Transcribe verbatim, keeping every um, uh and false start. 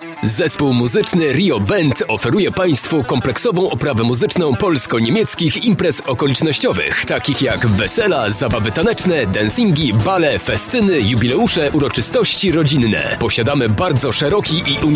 Zespół muzyczny Rio Band oferuje Państwu kompleksową oprawę muzyczną polsko-niemieckich imprez okolicznościowych, takich jak wesela, zabawy taneczne, dancingi, bale, festyny, jubileusze, uroczystości rodzinne. Posiadamy bardzo szeroki i